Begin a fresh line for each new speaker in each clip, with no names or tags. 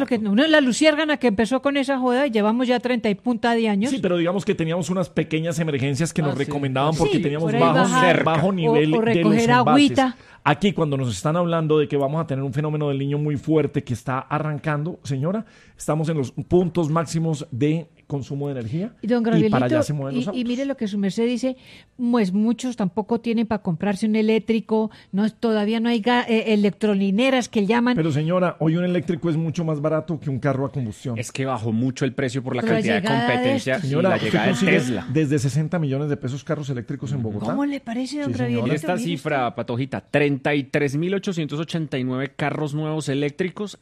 lo que uno es la luciérgana que empezó con esa joda y llevamos ya 30 y punta de años.
Sí, pero digamos que teníamos unas pequeñas emergencias que nos
sí.
recomendaban porque
Sí,
teníamos
por ahí
bajo nivel
o
de los
recoger
embalses.
agüita.
Aquí cuando nos están hablando de que vamos a tener un fenómeno del Niño muy fuerte que está arrancando, señora, estamos en los puntos máximos de consumo de energía
Y don
y
Gabrielito,
para allá se mueven los autos.
y mire lo que su merced dice, pues muchos tampoco tienen para comprarse un eléctrico, todavía no hay electrolineras que llaman.
Pero señora, hoy un eléctrico es mucho más barato que un carro a combustión.
Es que bajó mucho el precio por la
Pero la
cantidad de
llegada de
competencia
esto.
y
Señora,
la
usted
llegada de
consigue
Tesla.
desde 60 millones de pesos carros eléctricos en Bogotá.
¿Cómo le parece, don
Sí,
Gabrielito?
señora.
Esta
Mire
cifra, Patojita, 33.889 carros nuevos eléctricos,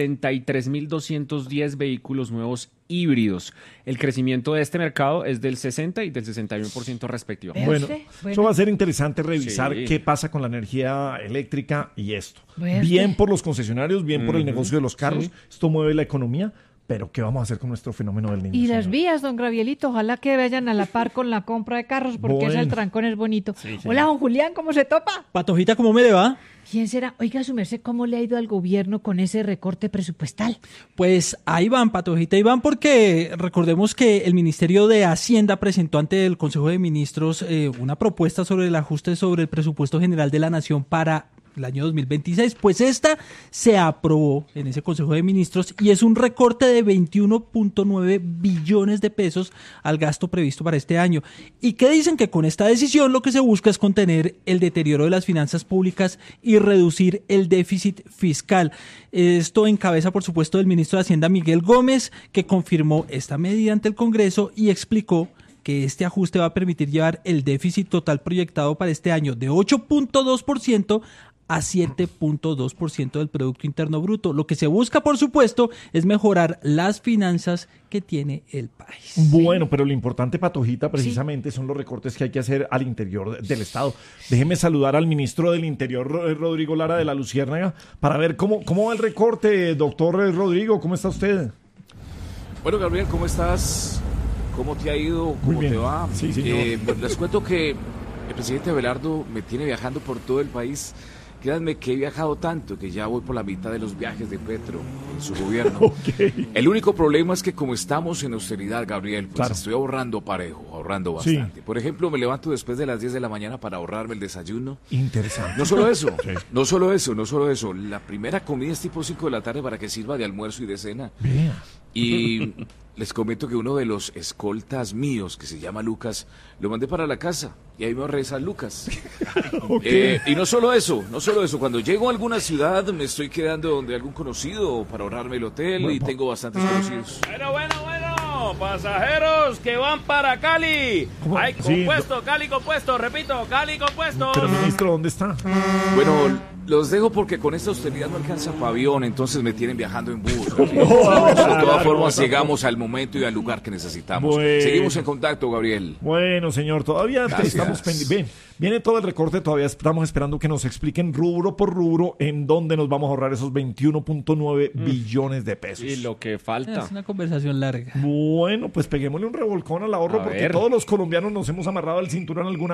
63.210 vehículos nuevos híbridos. El crecimiento de este mercado es del 60 y del 61% respectivamente.
Bueno,
Bueno.
eso va a ser interesante revisar
Sí.
qué pasa con la energía eléctrica y esto.
Bueno,
Bien por los concesionarios, bien por el negocio de los carros.
Sí.
Esto mueve la economía, pero ¿qué vamos a hacer con nuestro fenómeno del niño?
Y las
señor?
vías, don Gabrielito, ojalá que vayan a la par con la compra de carros, porque
Bueno.
ese el trancón es bonito. Hola, don Julián, ¿cómo se topa?
Patojita, ¿cómo me le va?
¿Quién será? Oiga, su merced, ¿cómo le ha ido al gobierno con ese recorte presupuestal?
Pues ahí van, Patojita, ahí van porque recordemos que el Ministerio de Hacienda presentó ante el Consejo de Ministros una propuesta sobre el ajuste sobre el presupuesto general de la Nación para el año 2026, pues esta se aprobó en ese Consejo de Ministros y es un recorte de 21.9 billones de pesos al gasto previsto para este año. ¿Y qué dicen? Que con esta decisión lo que se busca es contener el deterioro de las finanzas públicas y reducir el déficit fiscal. Esto en cabeza, por supuesto, del ministro de Hacienda, Miguel Gómez, que confirmó esta medida ante el Congreso y explicó que este ajuste va a permitir llevar el déficit total proyectado para este año de 8.2% a 7.2% del Producto Interno Bruto. Lo que se busca, por supuesto, es mejorar las finanzas que tiene el país.
Bueno, pero lo importante, Patojita, precisamente son los recortes que hay que hacer al interior del Estado. Déjeme saludar al ministro del Interior, Rodrigo Lara de la Luciérnaga, para ver cómo va el recorte. Doctor Rodrigo, ¿cómo está usted?
Bueno, Gabriel, ¿cómo estás? ¿Cómo te ha ido? ¿Cómo
bien.
te va?
Sí, señor.
Pues les cuento que el presidente Abelardo me tiene viajando por todo el país. Créanme que he viajado tanto que ya voy por la mitad de los viajes de Petro en su gobierno.
Ok.
El único problema es que como estamos en austeridad, Gabriel, pues
Claro.
estoy ahorrando parejo, ahorrando bastante. Por ejemplo, me levanto después de las 10 de la mañana para ahorrarme el desayuno.
Interesante.
No solo eso,
Sí.
no solo eso. La primera comida es tipo 5 de la tarde para que sirva de almuerzo y de cena.
Vea.
Y les comento que uno de los escoltas míos, que se llama Lucas, lo mandé para la casa y ahí me ahorré esas lucas.
Ok.
Y no solo eso, cuando llego a alguna ciudad me estoy quedando donde algún conocido para ahorrarme el hotel y tengo bastantes conocidos.
Bueno, pasajeros que van para Cali.
¿Cómo?
Hay
Sí,
compuesto, Cali compuesto, repito, Cali compuesto.
Pero, ministro, ¿dónde está?
Bueno, los dejo porque con esta austeridad no alcanza para avión, entonces me tienen viajando en bus. Gabriel. De todas formas, llegamos al momento y al lugar que necesitamos.
Bueno.
Seguimos en contacto, Gabriel.
Bueno, señor, todavía
Gracias.
estamos pendientes. Viene todo el recorte, todavía estamos esperando que nos expliquen rubro por rubro en dónde nos vamos a ahorrar esos 21.9 billones de pesos.
Y lo que falta.
Es una conversación larga.
Bueno, pues peguémosle un revolcón al ahorro
A
porque
ver.
todos los colombianos nos hemos amarrado al cinturón alguna